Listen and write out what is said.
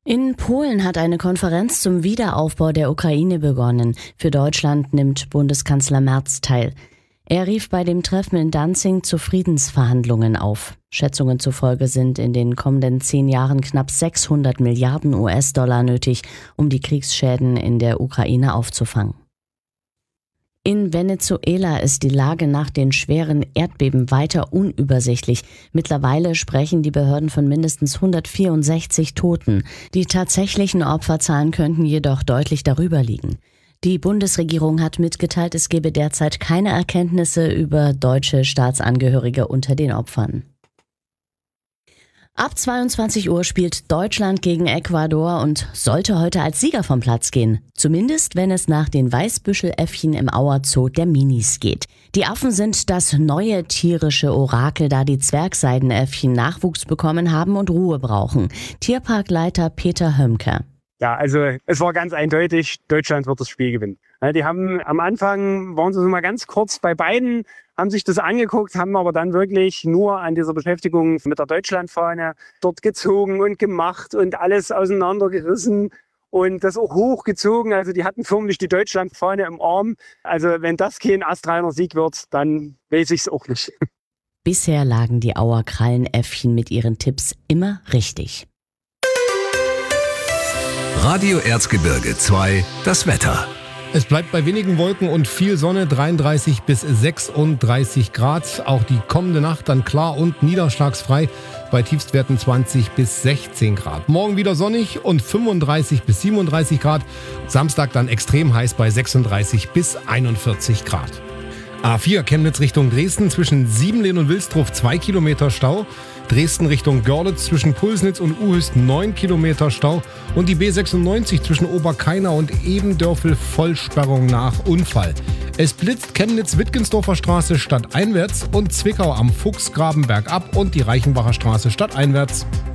In Polen hat eine Konferenz zum Wiederaufbau der Ukraine begonnen. Für Deutschland nimmt Bundeskanzler Merz teil. Er rief bei dem Treffen in Danzig zu Friedensverhandlungen auf. Schätzungen zufolge sind in den kommenden 10 Jahren knapp 600 Milliarden US-Dollar nötig, um die Kriegsschäden in der Ukraine aufzufangen. In Venezuela ist die Lage nach den schweren Erdbeben weiter unübersichtlich. Mittlerweile sprechen die Behörden von mindestens 164 Toten. Die tatsächlichen Opferzahlen könnten jedoch deutlich darüber liegen. Die Bundesregierung hat mitgeteilt, es gebe derzeit keine Erkenntnisse über deutsche Staatsangehörige unter den Opfern. Ab 22 Uhr spielt Deutschland gegen Ecuador und sollte heute als Sieger vom Platz gehen. Zumindest, wenn es nach den Weißbüscheläffchen im Auerzoo der Minis geht. Die Affen sind das neue tierische Orakel, da die Zwergseidenäffchen Nachwuchs bekommen haben und Ruhe brauchen. Tierparkleiter Peter Hömke. Ja, also es war ganz eindeutig, Deutschland wird das Spiel gewinnen. Die haben am Anfang, waren sie so mal ganz kurz bei beiden, haben sich das angeguckt, haben aber dann wirklich nur an dieser Beschäftigung mit der Deutschlandfahne dort gezogen und gemacht und alles auseinandergerissen und das auch hochgezogen. Also die hatten förmlich die Deutschlandfahne im Arm. Also wenn das kein astreiner Sieg wird, dann weiß ich es auch nicht. Bisher lagen die Auer Krallenäffchen mit ihren Tipps immer richtig. Radio Erzgebirge 2, das Wetter. Es bleibt bei wenigen Wolken und viel Sonne, 33 bis 36 Grad. Auch die kommende Nacht dann klar und niederschlagsfrei bei Tiefstwerten 20 bis 16 Grad. Morgen wieder sonnig und 35 bis 37 Grad. Samstag dann extrem heiß bei 36 bis 41 Grad. A4 Chemnitz Richtung Dresden zwischen Siebenlehn und Wilsdruff 2 Kilometer Stau. Dresden Richtung Görlitz zwischen Pulsnitz und Uhüst 9 Kilometer Stau. Und die B96 zwischen Oberkainau und Ebendörfel Vollsperrung nach Unfall. Es blitzt Chemnitz-Wittgensdorfer Straße stadteinwärts und Zwickau am Fuchsgraben bergab und die Reichenbacher Straße stadteinwärts.